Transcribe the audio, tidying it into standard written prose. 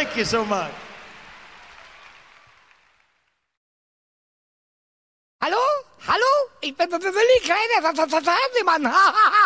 Thank you so much. Hallo? Hallo? Ich bin der Willi Kleine, der Fernsehmann.